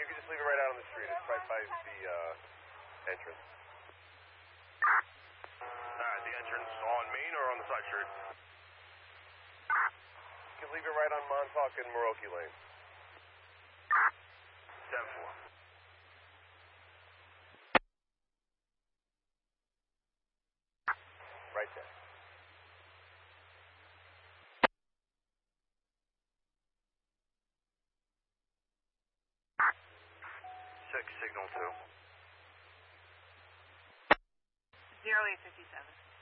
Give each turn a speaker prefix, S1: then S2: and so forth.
S1: you can just leave it right out on the street. It's right by the entrance.
S2: Alright, the entrance on Main or on the side street?
S1: You can leave it right on Montauk and Maroki Lane.
S2: 10-4.
S1: Right there.
S2: Signal 2.
S3: 0857.